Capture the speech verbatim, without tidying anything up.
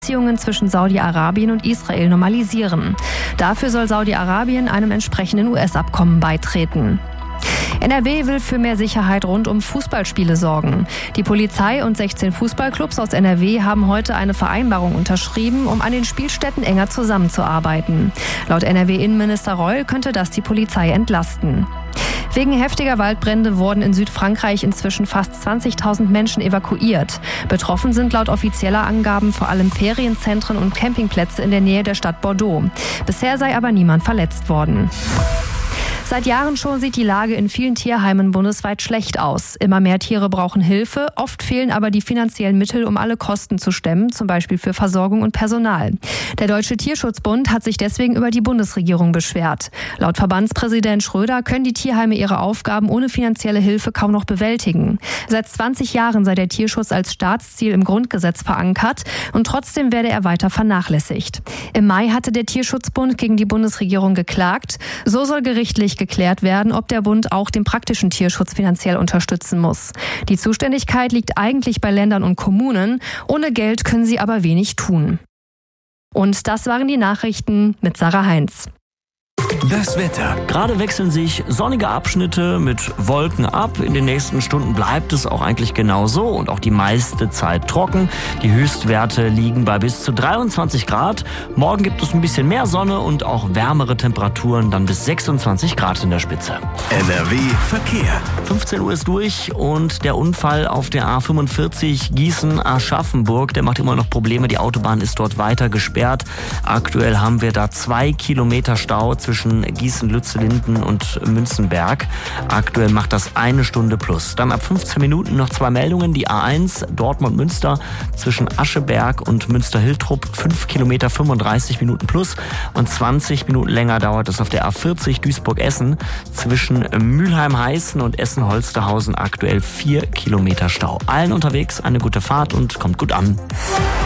Beziehungen zwischen Saudi-Arabien und Israel normalisieren. Dafür soll Saudi-Arabien einem entsprechenden U S-Abkommen beitreten. N R W will für mehr Sicherheit rund um Fußballspiele sorgen. Die Polizei und sechzehn Fußballclubs aus N R W haben heute eine Vereinbarung unterschrieben, um an den Spielstätten enger zusammenzuarbeiten. Laut N R W-Innenminister Reul könnte das die Polizei entlasten. Wegen heftiger Waldbrände wurden in Südfrankreich inzwischen fast zwanzigtausend Menschen evakuiert. Betroffen sind laut offizieller Angaben vor allem Ferienzentren und Campingplätze in der Nähe der Stadt Bordeaux. Bisher sei aber niemand verletzt worden. Seit Jahren schon sieht die Lage in vielen Tierheimen bundesweit schlecht aus. Immer mehr Tiere brauchen Hilfe, oft fehlen aber die finanziellen Mittel, um alle Kosten zu stemmen, zum Beispiel für Versorgung und Personal. Der Deutsche Tierschutzbund hat sich deswegen über die Bundesregierung beschwert. Laut Verbandspräsident Schröder können die Tierheime ihre Aufgaben ohne finanzielle Hilfe kaum noch bewältigen. Seit zwanzig Jahren sei der Tierschutz als Staatsziel im Grundgesetz verankert und trotzdem werde er weiter vernachlässigt. Im Mai hatte der Tierschutzbund gegen die Bundesregierung geklagt. So soll gerichtlich geklärt werden, ob der Bund auch den praktischen Tierschutz finanziell unterstützen muss. Die Zuständigkeit liegt eigentlich bei Ländern und Kommunen. Ohne Geld können sie aber wenig tun. Und das waren die Nachrichten mit Sarah Heinz. Das Wetter. Gerade wechseln sich sonnige Abschnitte mit Wolken ab. In den nächsten Stunden bleibt es auch eigentlich genauso und auch die meiste Zeit trocken. Die Höchstwerte liegen bei bis zu dreiundzwanzig Grad. Morgen gibt es ein bisschen mehr Sonne und auch wärmere Temperaturen, dann bis sechsundzwanzig Grad in der Spitze. N R W Verkehr. fünfzehn Uhr ist durch und der Unfall auf der A fünfundvierzig Gießen-Aschaffenburg, der macht immer noch Probleme. Die Autobahn ist dort weiter gesperrt. Aktuell haben wir da zwei Kilometer Stau zwischen Gießen-Lützellinden und Münzenberg. Aktuell macht das eine Stunde plus. Dann ab fünfzehn Minuten noch zwei Meldungen. Die A eins Dortmund-Münster zwischen Ascheberg und Münster-Hiltrup fünf Kilometer fünfunddreißig Minuten plus. Und zwanzig Minuten länger dauert es auf der A vierzig Duisburg-Essen zwischen Mülheim-Heißen und Essen-Holsterhausen aktuell vier Kilometer Stau. Allen unterwegs eine gute Fahrt und kommt gut an.